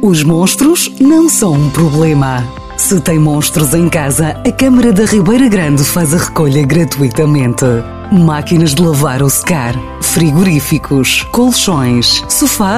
Os monstros não são um problema. Se tem monstros em casa, a Câmara da Ribeira Grande faz a recolha gratuitamente. Máquinas de lavar ou secar, frigoríficos, colchões, sofás